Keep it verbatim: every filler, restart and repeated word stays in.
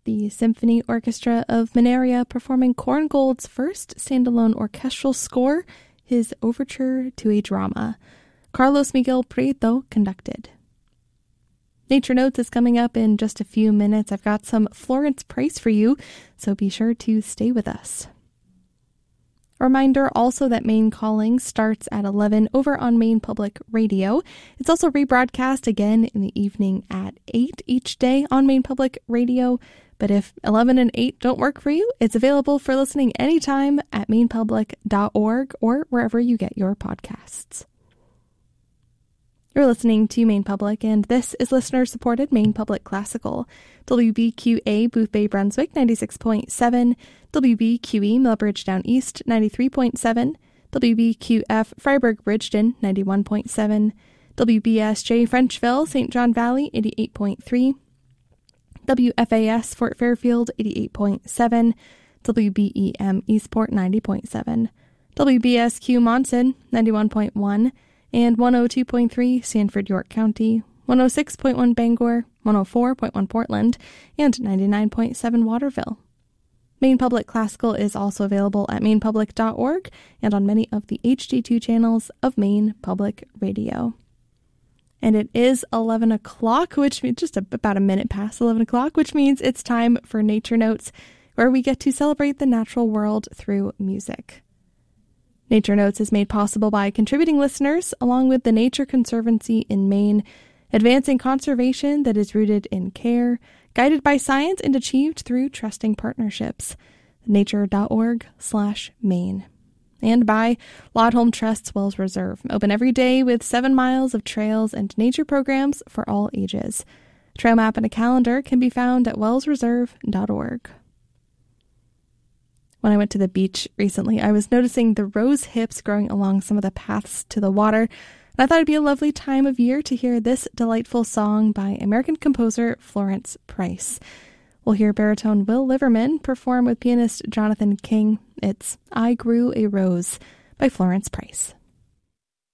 the Symphony Orchestra of Minaria performing Korngold's first standalone orchestral score, his Overture to a Drama. Carlos Miguel Prieto conducted. Nature Notes is coming up in just a few minutes. I've got some Florence Price for you, so be sure to stay with us. A reminder also that Maine Calling starts at eleven over on Maine Public Radio. It's also rebroadcast again in the evening at eight each day on Maine Public Radio. But if eleven and eight don't work for you, it's available for listening anytime at maine public dot org or wherever you get your podcasts. You're listening to Maine Public, and this is listener-supported Maine Public Classical. W B Q A Booth Bay, Brunswick, ninety-six point seven. W B Q E Millbridge Down East, ninety-three point seven. W B Q F Freiburg Bridgeton, ninety-one point seven. W B S J Frenchville, Saint John Valley, eighty-eight point three. W F A S Fort Fairfield, eighty-eight point seven. W B E M Eastport, ninety point seven. W B S Q Monson, ninety-one point one. And one oh two point three Sanford, York County, one oh six point one Bangor, one oh four point one Portland, and ninety-nine point seven Waterville. Maine Public Classical is also available at maine public dot org and on many of the H D two channels of Maine Public Radio. And it is eleven o'clock, which means just a, about a minute past eleven o'clock, which means it's time for Nature Notes, where we get to celebrate the natural world through music. Nature Notes is made possible by contributing listeners, along with the Nature Conservancy in Maine, advancing conservation that is rooted in care, guided by science, and achieved through trusting partnerships. nature.org slash Maine. And by Laudholm Trust's Wells Reserve, open every day with seven miles of trails and nature programs for all ages. A trail map and a calendar can be found at wells reserve dot org. When I went to the beach recently, I was noticing the rose hips growing along some of the paths to the water, and I thought it'd be a lovely time of year to hear this delightful song by American composer Florence Price. We'll hear baritone Will Liverman perform with pianist Jonathan King. It's I Grew a Rose by Florence Price.